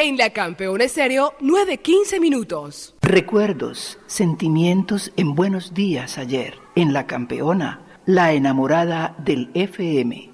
En La Campeona Estéreo, 9:15 minutos. Recuerdos, sentimientos en Buenos Días ayer. En La Campeona, la enamorada del FM.